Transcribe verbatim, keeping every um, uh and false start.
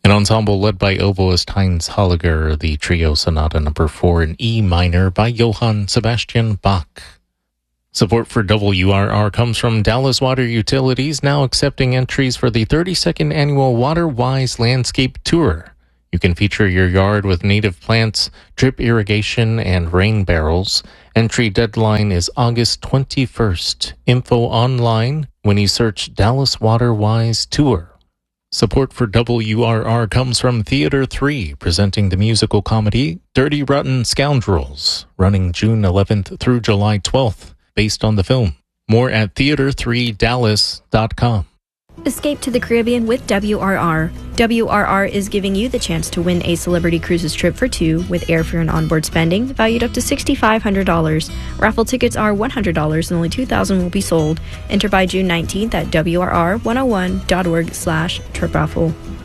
An ensemble led by oboist Heinz Holliger, the trio Sonata number four in E minor by Johann Sebastian Bach. Support for W R R comes from Dallas Water Utilities, now accepting entries for the thirty-second annual WaterWise Landscape Tour. You can feature your yard with native plants, drip irrigation, and rain barrels. Entry deadline is August twenty-first. Info online when you search Dallas WaterWise Tour. Support for W R R comes from Theater three, presenting the musical comedy Dirty Rotten Scoundrels, running June eleventh through July twelfth, based on the film. More at theater three dallas dot com. Escape to the Caribbean with W R R. W R R is giving you the chance to win a Celebrity Cruises trip for two with airfare and onboard spending valued up to six thousand five hundred dollars. Raffle tickets are one hundred dollars and only two thousand will be sold. Enter by June nineteenth at W R R one oh one dot org slash trip raffle.